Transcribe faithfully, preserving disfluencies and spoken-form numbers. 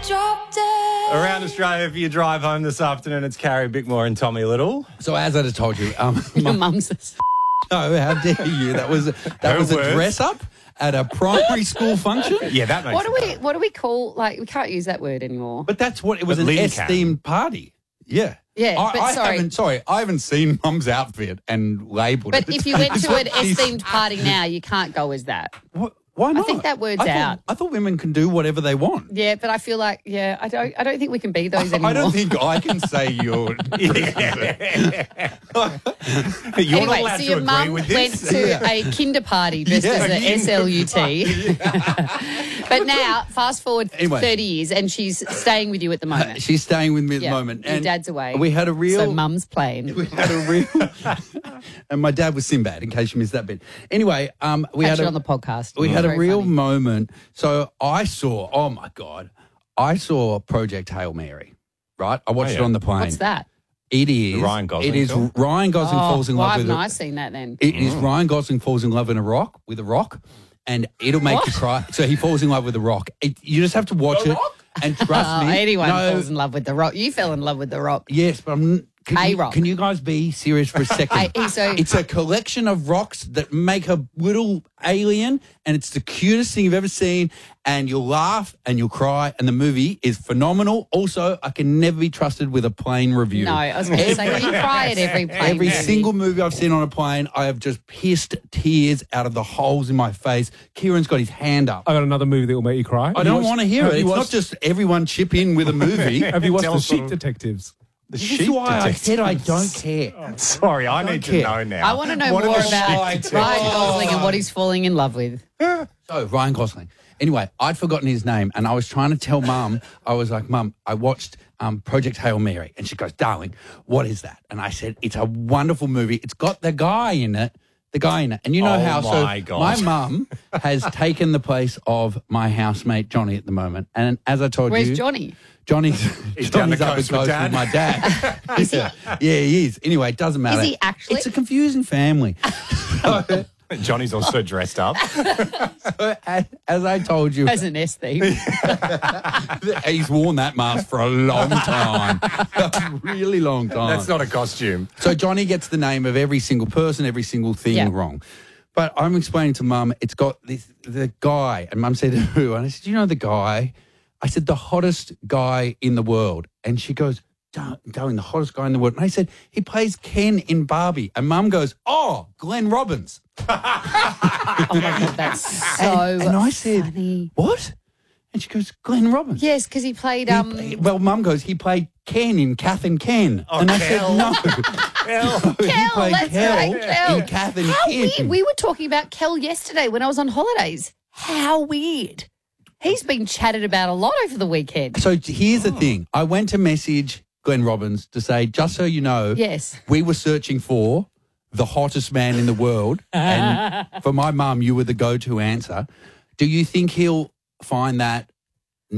dropped it. Around Australia for your drive home this afternoon, it's Carrie Bickmore and Tommy Little. So as I just told you, um, Your mum's a... no, how dare you? That was that Her was a words. dress up at a primary school function. Yeah, that makes What do sense. we what do we call, like, we can't use that word anymore. But that's what it was, But an Lynn S-themed party. Yeah. Yeah, I, but I sorry. haven't, sorry, I haven't seen Mum's outfit and labelled it. But if you went to an She's- S-themed party now, you can't go as that. Wh- Why not? think that word's I thought, out. I thought women can do whatever they want. Yeah, but I feel like, yeah, I don't I don't think we can be those anymore. I don't think I can say you're. You're Anyway, not allowed so to your agree mum with went this. to a kinder party dressed Yeah, as a an kinder S L U T. But now, fast forward Anyway. thirty years, and she's staying with you at the moment. She's staying with me at Yeah, the moment. your dad's away. We had a real. So mum's playing. We had a real. And my dad was Sinbad, in case you missed that bit. Anyway, um, we Catch had it a, on the podcast. We It's had a very real funny. moment. So I saw. Oh my God, I saw Project Hail Mary. Right, I watched Oh, it yeah. on the plane. What's that? It is The Ryan Gosling It is film? Ryan Gosling Oh, falls in why love with. haven't a- I seen that then? It is Ryan Gosling falls in love in a rock with a rock, and it'll make What? you cry. So he falls in love with a rock. It, you just have to watch it and trust Oh, me. anyone no, falls in love with the Rock. You fell in love with the Rock. Yes, but I'm. Can you, A-rock. can you guys be serious for a second? I- he's so- It's a collection of rocks that make a little alien, and it's the cutest thing you've ever seen. And you'll laugh and you'll cry, and the movie is phenomenal. Also, I can never be trusted with a plane review. No, I was going to say, well, you cry at every plane Every movie. single movie I've seen on a plane, I have just pissed tears out of the holes in my face. Kieran's got his hand up. I got another movie that will make you cry. I Have you don't watched- want to hear have it. you It's not watched- just everyone chip in with a movie. Have you watched Tell The us Sheep what- Detectives? The This sheep is why I said I detectives. don't care. Sorry, I need to care. know now. I want to know What are more the about sheep Ryan detectives? Gosling and what he's falling in love with. So, Ryan Gosling. Anyway, I'd forgotten his name, and I was trying to tell Mum, I was like, Mum, I watched um, Project Hail Mary. And she goes, darling, what is that? And I said, it's a wonderful movie. It's got the guy in it. The guy in it. And you know Oh, how, my so God. my mum has taken the place of my housemate, Johnny, at the moment. And as I told Where's you. Johnny? Johnny's, He's down Johnny's the up coast the with coast Dad. with my dad. yeah. yeah, he is. Anyway, it doesn't matter. he actually? It's a confusing family. So, Johnny's also dressed up. as, as I told you, As an S thief. he's worn that mask for a long time. a really long time. That's not a costume. So Johnny gets the name of every single person, every single thing Yeah. wrong. But I'm explaining to Mum, it's got this the guy, and Mum said, who? And I said, you know the guy? I said, the hottest guy in the world. And she goes, "Dar- darling, the hottest guy in the world. And I said, he plays Ken in Barbie. And Mum goes, oh, Glenn Robbins. Oh, my God, that's so and, and I said, funny. what? And she goes, Glenn Robbins. Yes, because he played... He- um. well, Mum goes, he played Ken in Kath and Ken. Oh, and I Kel. said, no. Kel. he Kel, played that's Kel right, Kel. in Kath and How Ken. weird. We were talking about Kel yesterday when I was on holidays. How weird. He's been chatted about a lot over the weekend. So here's the thing. I went to message Glenn Robbins to say, just so you know, Yes. we were searching for the hottest man in the world. And for my mum, you were the go-to answer. Do you think he'll find that